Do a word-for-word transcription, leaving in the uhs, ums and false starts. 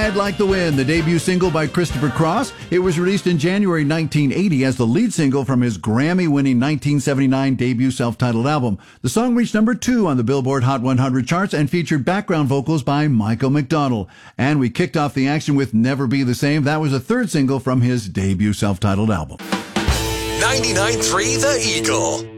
Ride Like the Wind, the debut single by Christopher Cross. It was released in January nineteen eighty as the lead single from his Grammy-winning nineteen seventy-nine debut self-titled album. The song reached number two on the Billboard Hot one hundred charts and featured background vocals by Michael McDonald. And we kicked off the action with Never Be the Same. That was a third single from his debut self-titled album. ninety-nine point three The Eagle.